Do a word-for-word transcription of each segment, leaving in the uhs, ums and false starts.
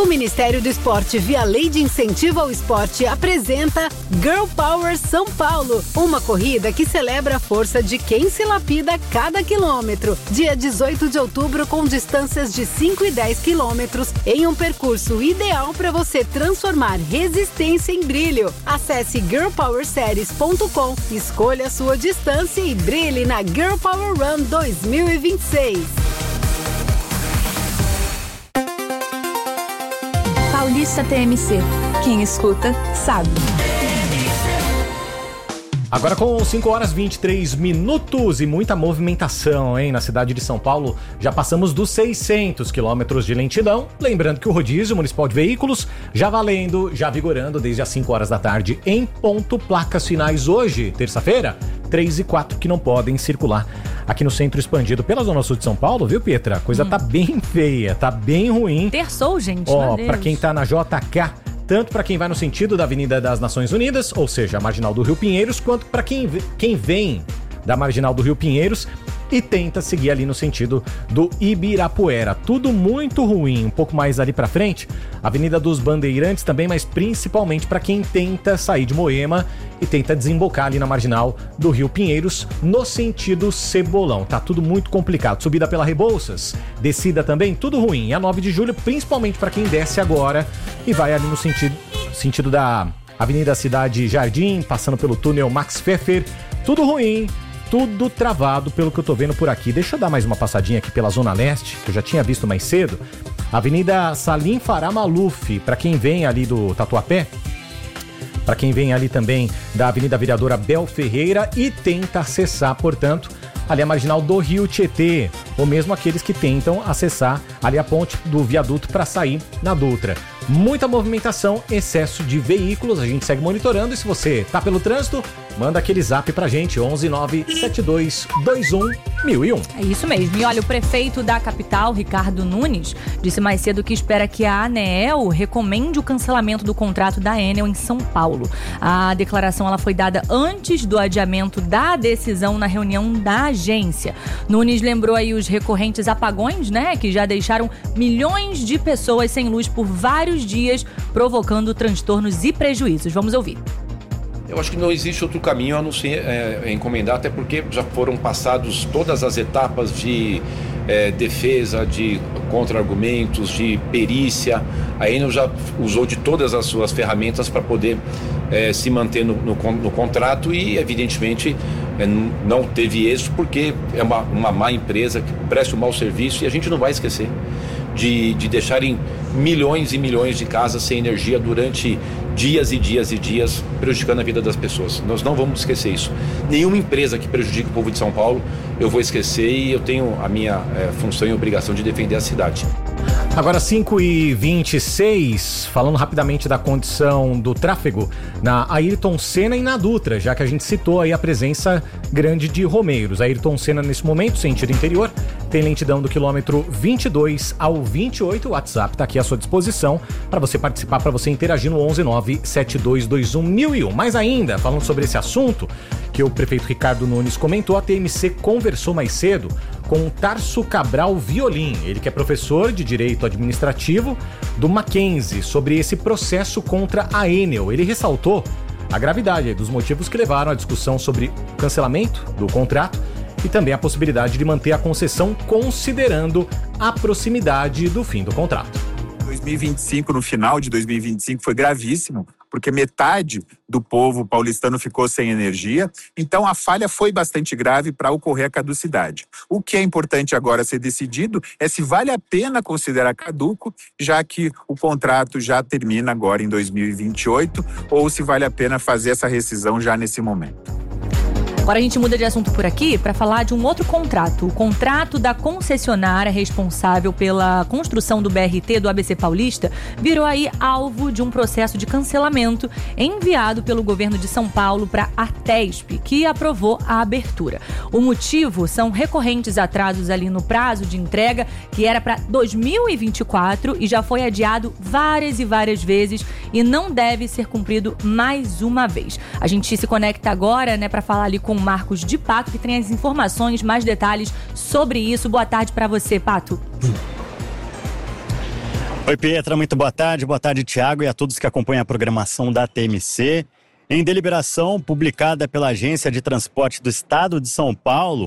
O Ministério do Esporte, via Lei de Incentivo ao Esporte, apresenta Girl Power São Paulo, uma corrida que celebra a força de quem se lapida cada quilômetro. Dia dezoito de outubro, com distâncias de cinco e dez quilômetros, em um percurso ideal para você transformar resistência em brilho. Acesse girl power series ponto com, escolha a sua distância e brilhe na Girl Power Run dois mil e vinte e seis. Paulista T M C. Quem escuta, sabe. Agora com cinco horas e vinte e três minutos e muita movimentação, hein? Na cidade de São Paulo já passamos dos seiscentos quilômetros de lentidão. Lembrando que o rodízio municipal de veículos já valendo, já vigorando desde as cinco horas da tarde em ponto. Placas finais hoje, terça-feira, três e quatro, que não podem circular aqui no centro expandido pela Zona Sul de São Paulo, viu, Pietra? A coisa hum. tá bem feia, tá bem ruim. Terçou, gente. Ó, pra quem tá na J K, tanto para quem vai no sentido da Avenida das Nações Unidas, ou seja, a Marginal do Rio Pinheiros, quanto para quem, quem vem da Marginal do Rio Pinheiros e tenta seguir ali no sentido do Ibirapuera. Tudo muito ruim. Um pouco mais ali pra frente, Avenida dos Bandeirantes também, mas principalmente para quem tenta sair de Moema e tenta desembocar ali na Marginal do Rio Pinheiros no sentido Cebolão. Tá tudo muito complicado. Subida pela Rebouças, descida também, tudo ruim. E a nove de julho, principalmente para quem desce agora e vai ali no sentido, sentido da Avenida Cidade Jardim, passando pelo túnel Max Pfeffer. Tudo ruim. Tudo travado pelo que eu tô vendo por aqui. Deixa eu dar mais uma passadinha aqui pela Zona Leste, que eu já tinha visto mais cedo. Avenida Salim Farah Maluf, para quem vem ali do Tatuapé, para quem vem ali também da Avenida Vereadora Bel Ferreira e tenta acessar, portanto, ali a Marginal do Rio Tietê, ou mesmo aqueles que tentam acessar ali a ponte do viaduto para sair na Dutra. Muita movimentação, excesso de veículos, a gente segue monitorando, e se você tá pelo trânsito, manda aquele zap pra gente, onze nove sete dois dois um mil e um. É isso mesmo. E olha, o prefeito da capital, Ricardo Nunes, disse mais cedo que espera que a ANEEL recomende o cancelamento do contrato da Enel em São Paulo. A declaração ela foi dada antes do adiamento da decisão na reunião da agência. Nunes lembrou aí os recorrentes apagões, né, que já deixaram milhões de pessoas sem luz por vários dias, provocando transtornos e prejuízos. Vamos ouvir. Eu acho que não existe outro caminho a não ser é, encomendar, até porque já foram passados todas as etapas de é, defesa, de contra-argumentos, de perícia. A Enel já usou de todas as suas ferramentas para poder é, se manter no, no, no contrato e, evidentemente, é, não teve êxito porque é uma, uma má empresa que presta um mau serviço, e a gente não vai esquecer de, de deixarem milhões e milhões de casas sem energia durante dias e dias e dias, prejudicando a vida das pessoas. Nós não vamos esquecer isso. Nenhuma empresa que prejudique o povo de São Paulo eu vou esquecer, e eu tenho a minha é, função e obrigação de defender a cidade. Agora cinco e vinte e seis, falando rapidamente da condição do tráfego na Ayrton Senna e na Dutra, já que a gente citou aí a presença grande de romeiros. Ayrton Senna nesse momento, sentido interior, tem lentidão do quilômetro vinte e dois ao vinte e oito. O WhatsApp está aqui à sua disposição para você participar, para você interagir no onze nove sete dois dois um mil e um. Mais ainda, falando sobre esse assunto que o prefeito Ricardo Nunes comentou, a T M C conversou mais cedo com Tarso Cabral Violim, ele que é professor de Direito Administrativo do Mackenzie, sobre esse processo contra a Enel. Ele ressaltou a gravidade dos motivos que levaram à discussão sobre o cancelamento do contrato e também a possibilidade de manter a concessão, considerando a proximidade do fim do contrato. dois mil e vinte e cinco, no final de dois mil e vinte e cinco, foi gravíssimo, porque metade do povo paulistano ficou sem energia. Então, a falha foi bastante grave para ocorrer a caducidade. O que é importante agora ser decidido é se vale a pena considerar caduco, já que o contrato já termina agora em dois mil e vinte e oito, ou se vale a pena fazer essa rescisão já nesse momento. Agora a gente muda de assunto por aqui para falar de um outro contrato. O contrato da concessionária responsável pela construção do B R T do A B C Paulista virou aí alvo de um processo de cancelamento enviado pelo governo de São Paulo para a Artesp, que aprovou a abertura. O motivo são recorrentes atrasos ali no prazo de entrega, que era para dois mil e vinte e quatro e já foi adiado várias e várias vezes e não deve ser cumprido mais uma vez. A gente se conecta agora, né, para falar ali com o Marcos de Pato, que tem as informações, mais detalhes sobre isso. Boa tarde para você, Pato. Oi, Pietra, muito boa tarde. Boa tarde, Thiago, e a todos que acompanham a programação da T M C. Em deliberação publicada pela Agência de Transporte do Estado de São Paulo,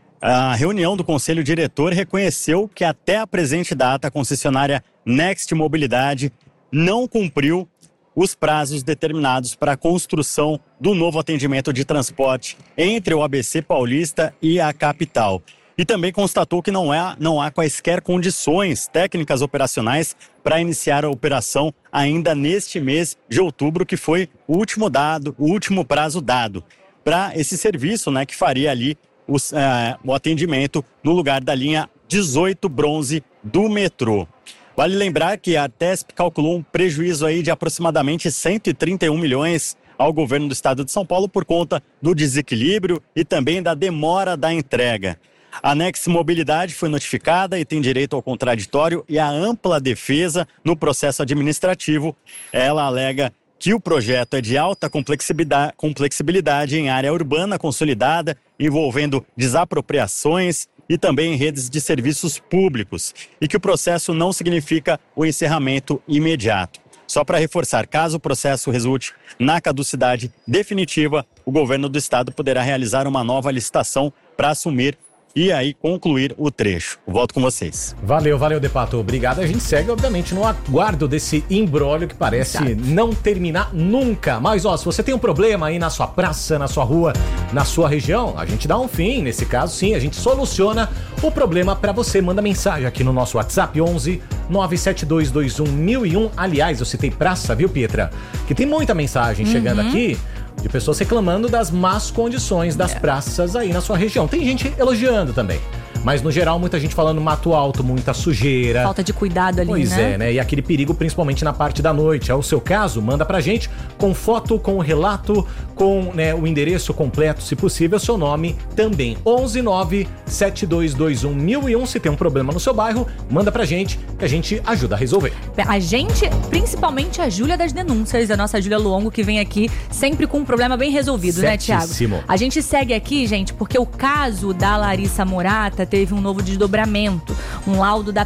a reunião do Conselho Diretor reconheceu que até a presente data a concessionária Next Mobilidade não cumpriu os prazos determinados para a construção do novo atendimento de transporte entre o A B C Paulista e a capital. E também constatou que não há, não há quaisquer condições técnicas operacionais para iniciar a operação ainda neste mês de outubro, que foi o último dado, o último prazo dado para esse serviço, né, que faria ali os, uh, o atendimento no lugar da linha dezoito bronze do metrô. Vale lembrar que a Artesp calculou um prejuízo aí de aproximadamente cento e trinta e um milhões ao governo do estado de São Paulo por conta do desequilíbrio e também da demora da entrega. A Next Mobilidade foi notificada e tem direito ao contraditório e à ampla defesa no processo administrativo. Ela alega que o projeto é de alta complexibilidade, complexibilidade em área urbana consolidada, envolvendo desapropriações e também em redes de serviços públicos, e que o processo não significa o encerramento imediato. Só para reforçar, caso o processo resulte na caducidade definitiva, o governo do estado poderá realizar uma nova licitação para assumir e aí concluir o trecho. Volto com vocês. Valeu, valeu, De Pato. Obrigado. A gente segue, obviamente, no aguardo desse imbróglio que parece Exato. não terminar nunca. Mas, ó, se você tem um problema aí na sua praça, na sua rua, na sua região, a gente dá um fim. Nesse caso, sim, a gente soluciona o problema pra você. Manda mensagem aqui no nosso WhatsApp, onze nove sete dois dois um mil e um. Aliás, eu citei praça, viu, Pietra? Que tem muita mensagem uhum. chegando aqui de pessoas reclamando das más condições das é. praças aí na sua região. Tem gente elogiando também. Mas, no geral, muita gente falando mato alto, muita sujeira. Falta de cuidado ali, pois né? Pois é, né? E aquele perigo, principalmente na parte da noite. É o seu caso? Manda pra gente com foto, com o relato, com né, o endereço completo, se possível, seu nome também. onze nove sete dois dois um mil e um. Se tem um problema no seu bairro, manda pra gente que a gente ajuda a resolver. A gente, principalmente a Júlia das Denúncias, a nossa Júlia Longo, que vem aqui sempre com um problema bem resolvido, Certíssimo. né, Thiago? A gente segue aqui, gente, porque o caso da Larissa Morata teve um novo desdobramento. Um laudo da